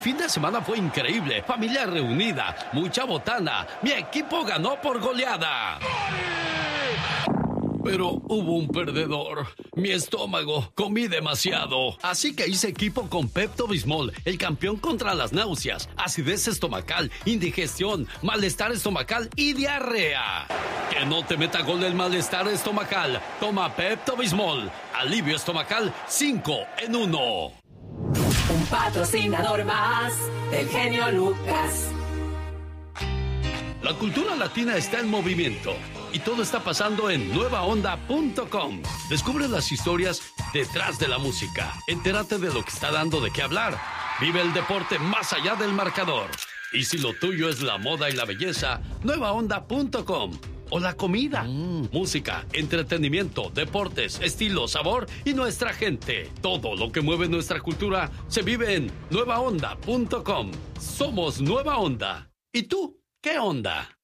Fin de semana fue increíble, familia reunida, mucha botana, mi equipo ganó por goleada. Pero hubo un perdedor, mi estómago, comí demasiado. Así que hice equipo con Pepto-Bismol, el campeón contra las náuseas, acidez estomacal, indigestión, malestar estomacal y diarrea. Que no te meta gol el malestar estomacal, toma Pepto-Bismol, alivio estomacal 5 en 1. Un patrocinador más del genio Lucas. La cultura latina está en movimiento y todo está pasando en nuevaonda.com. Descubre las historias detrás de la música. Entérate de lo que está dando de qué hablar. Vive el deporte más allá del marcador. Y si lo tuyo es la moda y la belleza, nuevaonda.com. O la comida, música, entretenimiento, deportes, estilo, sabor y nuestra gente. Todo lo que mueve nuestra cultura se vive en nuevaonda.com. Somos Nueva Onda. ¿Y tú? ¿Qué onda?